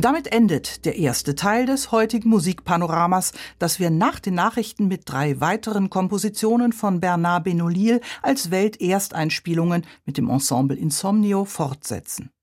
Damit endet der erste Teil des heutigen Musikpanoramas, das wir nach den Nachrichten mit 3 weiteren Kompositionen von Bernard Benolil als Weltersteinspielungen mit dem Ensemble Insomnio fortsetzen.